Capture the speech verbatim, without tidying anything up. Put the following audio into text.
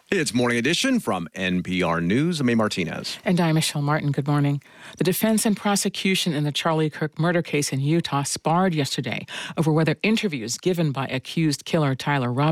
It's Morning Edition from N P R News. I'm A. Martinez. And I'm Michelle Martin. Good morning. The defense and prosecution in the Charlie Kirk murder case in Utah sparred yesterday over whether interviews given by accused killer Tyler Robinson